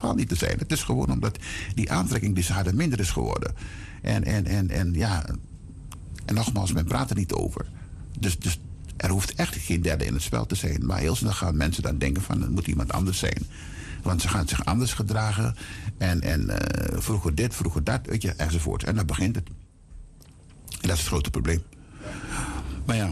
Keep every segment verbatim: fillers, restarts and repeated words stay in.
totaal niet te zijn. Het is gewoon omdat die aantrekking die ze hadden minder is geworden. En, en, en, en ja, en nogmaals, men praat er niet over. Dus, dus er hoeft echt geen derde in het spel te zijn. Maar heel snel gaan mensen dan denken van, het moet iemand anders zijn. Want ze gaan zich anders gedragen. En, en uh, vroeger dit, vroeger dat, weet je, enzovoort. En dan begint het. En dat is het grote probleem. Maar ja.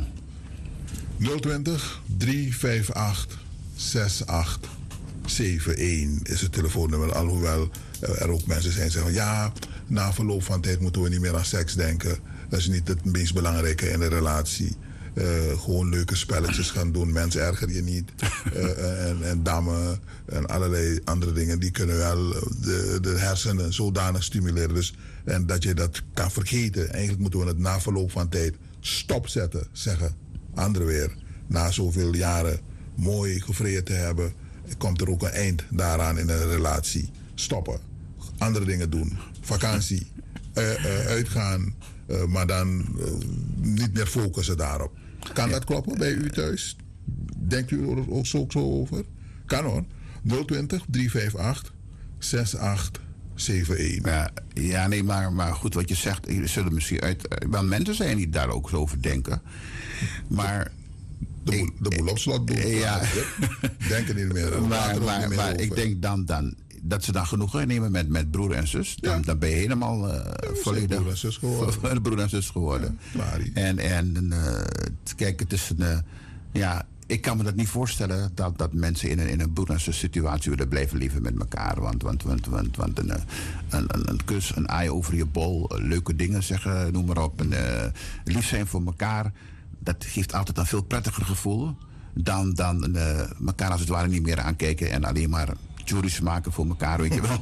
nul twintig, drie vijf acht, zes acht zeven een is het telefoonnummer. Alhoewel er ook mensen zijn die zeggen, ja, na verloop van tijd moeten we niet meer aan seks denken. Dat is niet het meest belangrijke in de relatie. Uh, gewoon leuke spelletjes gaan doen. Mensen erger je niet. Uh, en, en dammen en allerlei andere dingen. Die kunnen wel de, de hersenen zodanig stimuleren. Dus, en dat je dat kan vergeten. Eigenlijk moeten we het na verloop van tijd stopzetten. Zeggen anderen weer. Na zoveel jaren mooi gevreerd te hebben. Komt er ook een eind daaraan in een relatie. Stoppen. Andere dingen doen. Vakantie. Uh, uh, uitgaan. Uh, maar dan uh, niet meer focussen daarop. Kan dat kloppen bij u thuis? Denkt u er ook zo, zo over? Kan hoor. nul twintig, drie vijf acht, zes acht zeven een. Ja, ja nee, maar, maar goed wat je zegt. Er zullen misschien uit... wel mensen zijn die daar ook zo over denken. Maar... De, de, boel, de boel op slot doen. Ja. Denken niet meer. Maar, maar, niet meer maar ik denk dan... dan dat ze dan genoegen nemen met, met broer en zus. Dan, ja. dan ben je helemaal uh, ja, volledig broer en zus geworden. broer en zus geworden. Ja, en en uh, kijk, het is een... Uh, ja, ik kan me dat niet voorstellen dat, dat mensen in een, in een broer en zus situatie willen blijven leven met elkaar. Want, want, want, want, want een, een, een, een kus, een aai over je bol, leuke dingen zeggen, noem maar op. En, uh, lief zijn voor elkaar, dat geeft altijd een veel prettiger gevoel dan, dan uh, elkaar als het ware niet meer aankijken en alleen maar juries maken voor elkaar, weet je wel.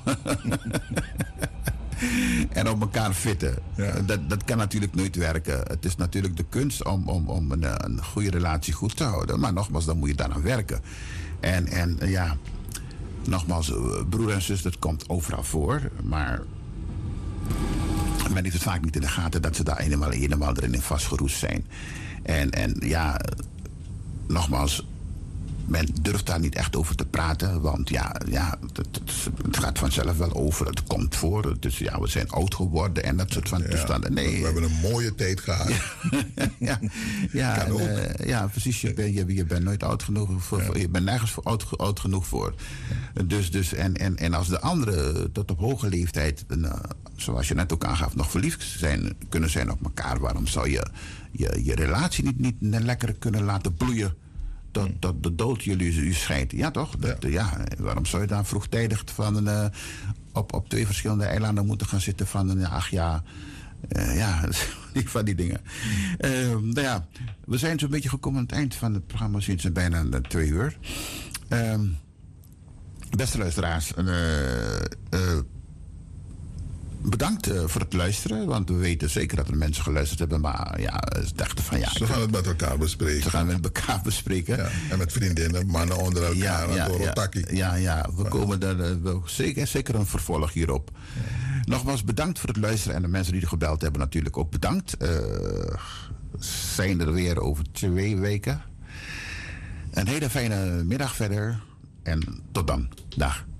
En op elkaar fitten. Ja. Dat, dat kan natuurlijk nooit werken. Het is natuurlijk de kunst om, om, om een, een goede relatie goed te houden. Maar nogmaals, dan moet je daaraan werken. En, en ja, nogmaals, broer en zus, dat komt overal voor. Maar men heeft het vaak niet in de gaten dat ze daar helemaal, helemaal erin vastgeroest zijn. En, en ja, nogmaals, men durft daar niet echt over te praten, want ja, ja het, het gaat vanzelf wel over, het komt voor. Dus ja, we zijn oud geworden en dat soort van ja, toestanden. Nee, we hebben een mooie tijd gehad. ja, ja, en, uh, ja, precies. Je, ben, je, je bent nooit oud genoeg voor, ja. Je bent nergens voor oud, oud genoeg voor. Ja. Dus, dus, en, en, en als de anderen tot op hoge leeftijd, uh, zoals je net ook aangaf, nog verliefd zijn, kunnen zijn op elkaar, waarom zou je je, je relatie niet, niet lekker kunnen laten bloeien? Dat, dat de dood jullie u scheidt. Ja, toch? Dat, ja. Ja, waarom zou je dan vroegtijdig van, uh, op, op twee verschillende eilanden moeten gaan zitten van uh, ach ja, uh, ja, van die dingen. Uh, nou ja, we zijn zo'n beetje gekomen aan het eind van het programma sinds bijna uh, twee uur. Uh, beste luisteraars, uh, uh, bedankt uh, voor het luisteren, want we weten zeker dat er mensen geluisterd hebben, maar ja, ze dachten van ja... Ze gaan het met elkaar bespreken. Ze gaan het met elkaar bespreken. Ja, en met vriendinnen, mannen onder elkaar, ja, ja, door ja, ja, ja, we komen er uh, zeker, zeker een vervolg hierop. Ja. Nogmaals bedankt voor het luisteren en de mensen die er gebeld hebben natuurlijk ook bedankt. Uh, zijn er weer over twee weken. Een hele fijne middag verder en tot dan. Dag.